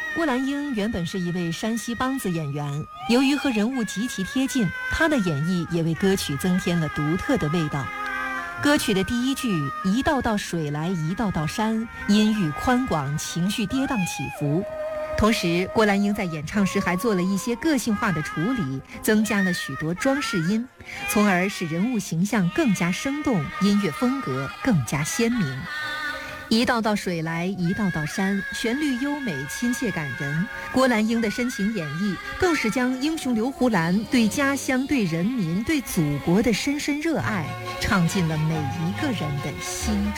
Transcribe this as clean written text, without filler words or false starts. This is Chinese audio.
郭兰英原本是一位山西梆子演员，由于和人物极其贴近，她的演绎也为歌曲增添了独特的味道。歌曲的第一句“一道道水来一道道山”，音域宽广，情绪跌宕起伏。同时，郭兰英在演唱时还做了一些个性化的处理，增加了许多装饰音，从而使人物形象更加生动，音乐风格更加鲜明。一道道水来一道道山，旋律优美，亲切感人。郭兰英的深情演绎，更是将英雄刘胡兰对家乡、对人民、对祖国的深深热爱，唱进了每一个人的心中。